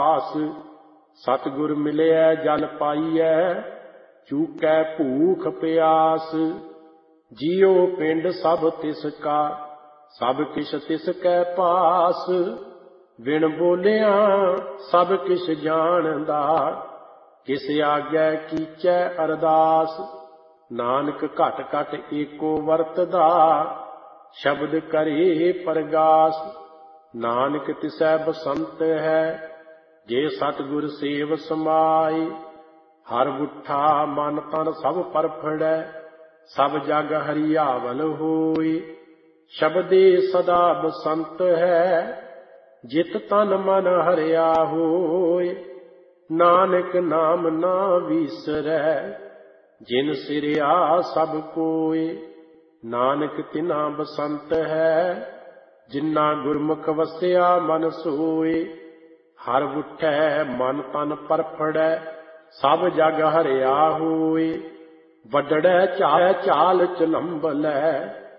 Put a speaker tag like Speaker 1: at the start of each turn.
Speaker 1: ਆਸ। ਸਤਿਗੁਰ ਮਿਲਿਐ ਜਲ ਪਾਈਐ, ਚੂਕੈ ਭੂਖ ਪਿਆਸ। ਜੀਉ ਪਿੰਡ ਸਭ ਤਿਸ ਕਾ, ਸਭ ਕਿਛ ਤਿਸ ਕੈ ਪਾਸ। ਬਿਨ ਬੋਲਿਆਂ ਸਭ ਕਿਛ ਜਾਣਦਾ, ਕਿਸ ਆਗੈ ਕੀਚੈ ਅਰਦਾਸ। ਨਾਨਕ ਘਟ ਘਟ ਏਕੋ ਵਰਤਦਾ, ਸ਼ਬਦ ਕਰੇ ਪਰਗਾਸ। ਨਾਨਕ ਤਿਸੈ ਬਸੰਤ ਹੈ, ਜੇ ਸਤਿਗੁਰ ਸੇਵ ਸਮਾਏ। ਹਰ ਬੁੱਠਾ ਮਨ ਤਨ ਸਭ ਪਰਫੜੈ, ਸਭ ਜਗ ਹਰਿਆਵਲ ਹੋਏ। ਸ਼ਬਦੇ ਸਦਾ ਬਸੰਤ ਹੈ, ਜਿਤ ਤਨ ਮਨ ਹਰਿਆ ਹੋਏ। ਨਾਨਕ ਨਾਮ ਨਾ ਵੀਸਰੈ, ਜਿਨ ਸਿਰਿਆ ਸਭ ਕੋਏ। ਨਾਨਕ ਤਿਨਾ ਬਸੰਤ ਹੈ, ਜਿਨਾ ਗੁਰਮੁਖ ਵਸਿਆ ਮਨ ਸੋਏ। ਹਰ ਬੁੱਠੈ ਮਨ ਤਨ ਪਰਫੜੈ, ਸਭ ਜਗ ਹਰਿਆ ਹੋਏ। ਵੱਡੜੈ ਚਾਲ ਚਲੰਬਲੈ,